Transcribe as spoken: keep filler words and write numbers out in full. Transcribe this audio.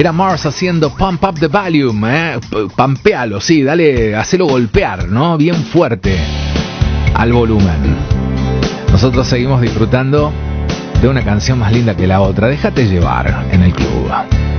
Era Mars haciendo Pump Up the Volume, ¿eh? Pampealo, sí, dale, hacelo golpear, ¿no? Bien fuerte al volumen. Nosotros seguimos disfrutando de una canción más linda que la otra. Déjate llevar en el club.